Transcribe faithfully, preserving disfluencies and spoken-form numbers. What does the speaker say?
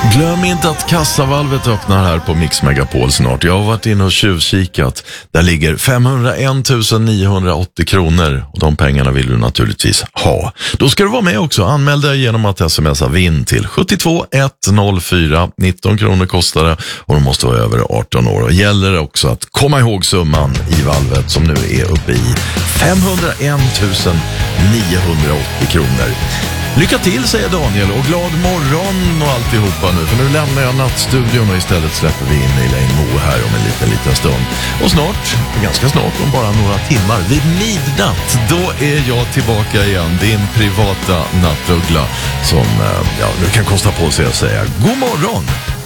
Glöm inte att kassavalvet öppnar här på Mix Megapol snart. Jag har varit inne och tjuvkikat. Där ligger femhundraen tusen niohundraåttio kronor och de pengarna vill du naturligtvis ha. Då ska du vara med också. Anmäl dig genom att smsa vinn till sjuttiotvå etthundrafyra. nitton kronor kostar det och de måste vara över arton år. Och gäller också att komma ihåg summan i valvet som nu är uppe i femhundraen tusen niohundraåttio kronor. Lycka till, säger Daniel, och glad morgon och alltihopa nu. För nu lämnar jag nattstudion och istället släpper vi in Elaine Mo här om en liten, liten stund. Och snart, ganska snart, om bara några timmar, vid midnatt, då är jag tillbaka igen. Din privata nattuggla som, ja, nu kan kosta på sig att säga god morgon.